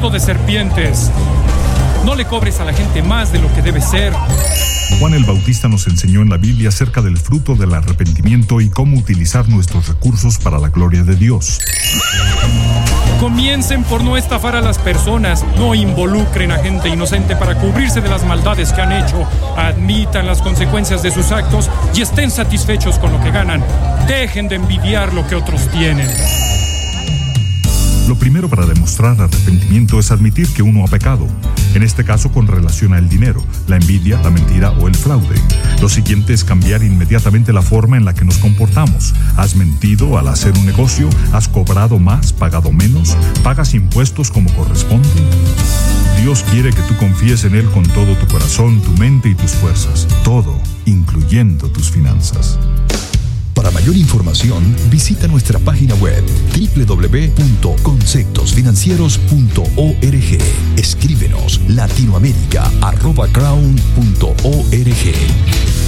veneno de serpientes. No le cobres a la gente más de lo que debe ser. Juan el Bautista nos enseñó en la Biblia acerca del fruto del arrepentimiento y cómo utilizar nuestros recursos para la gloria de Dios. Comiencen por no estafar a las personas, no involucren a gente inocente para cubrirse de las maldades que han hecho. Admitan las consecuencias de sus actos y estén satisfechos con lo que ganan. Dejen de envidiar lo que otros tienen. Lo primero para demostrar arrepentimiento es admitir que uno ha pecado, en este caso con relación al dinero, la envidia, la mentira o el fraude. Lo siguiente es cambiar inmediatamente la forma en la que nos comportamos. ¿Has mentido al hacer un negocio? ¿Has cobrado más, pagado menos? ¿Pagas impuestos como corresponde? Dios quiere que tú confíes en Él con todo tu corazón, tu mente y tus fuerzas, todo, incluyendo tus finanzas. Para mayor información, visita nuestra página web www.conceptosfinancieros.org. Escríbenos latinoamerica@crown.org.